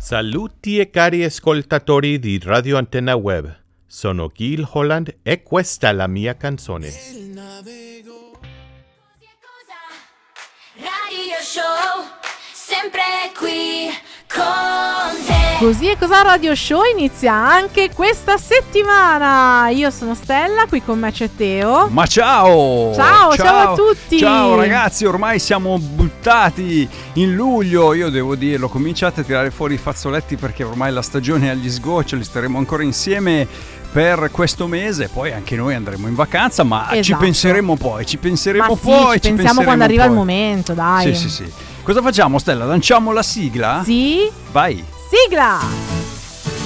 Saluti e cari ascoltatori di Radio Antenna Web. Sono Gil Holland e questa è la mia canzone. Radio Show, sempre qui con te. Così e Cos'ha Radio Show inizia anche questa settimana. Io sono Stella, qui con me c'è Teo. Ma ciao! Ciao a tutti! Ciao ragazzi, ormai siamo buttati in luglio. Io devo dirlo, cominciate a tirare fuori i fazzoletti perché ormai la stagione è agli sgoccioli. Staremo ancora insieme per questo mese, poi anche noi andremo in vacanza, ma esatto. Ci penseremo poi, ci pensiamo quando arriva il momento, dai. Sì. Cosa facciamo, Stella? Lanciamo la sigla? Sì. Vai. Sigla!